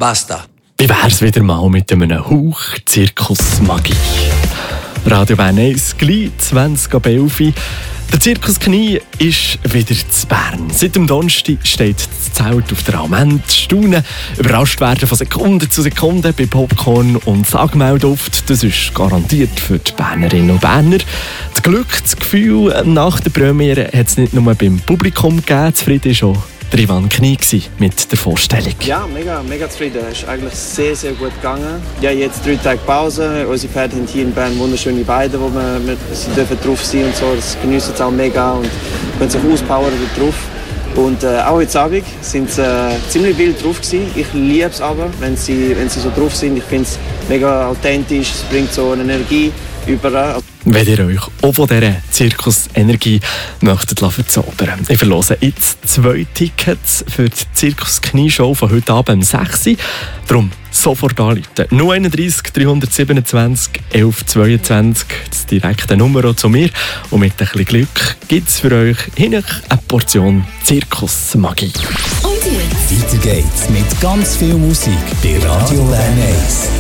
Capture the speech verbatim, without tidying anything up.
Basta. Wie wär's wieder mal mit einem Hauch Zirkusmagie? Radio Bern eins, gleich zwanzig ab elf. Der Zirkus Knie ist wieder zu Bern. Seit dem Donnerstag steht das Zelt auf der Amend. Staunen, überrascht werden von Sekunde zu Sekunde bei Popcorn und Sagmehlduft. Das ist garantiert für die Bernerinnen und Berner. Das Glück, das Gefühl nach der Premiere hat es nicht nur beim Publikum gegeben. Zufrieden war schon der Ivan Knie mit der Vorstellung. Ja, mega, mega zufrieden. Es ist eigentlich sehr, sehr gut gegangen. Ja, jetzt drei Tage Pause. Unsere Pferde haben hier in Bern wunderschöne Weiden, wo wir, wir sie dürfen drauf sein und so. Das geniessen sie auch mega und können sich auspowern drauf. Und äh, auch heute Abend sind sie äh, ziemlich wild drauf gewesen. Ich liebe es aber, wenn sie, wenn sie so drauf sind. Ich finde es mega authentisch. Es bringt so eine Energie überall. Wenn ihr euch auch von dieser Zirkusenergie möchtet verzaubern. Ich verlose jetzt zwei Tickets für die Zirkus-Knie-Show von heute Abend um sechs Uhr. Darum sofort anrufen. null eins drei dreihundertsiebenundzwanzig elf zweiundzwanzig, das direkte Nummer zu mir. Und mit ein bisschen Glück gibt es für euch hinten eine Portion Zirkusmagie. Und jetzt? Weiter geht's mit ganz viel Musik bei Radio Bern eins.